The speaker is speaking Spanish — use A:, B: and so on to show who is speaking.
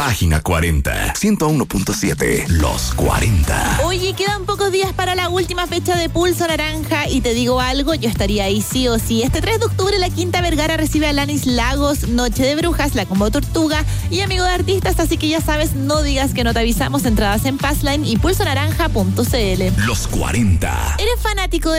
A: Página 40, 101.7, Los 40.
B: Oye, quedan pocos días para la última fecha de Pulso Naranja y te digo algo, yo estaría ahí sí o sí. Este 3 de octubre la Quinta Vergara recibe a Alanis Lagos, Noche de Brujas, La Combo Tortuga y Amigo de Artistas, así que ya sabes, no digas que no te avisamos. Entradas en Passline y pulsonaranja.cl.
A: Los 40.
B: ¿Eres fanático de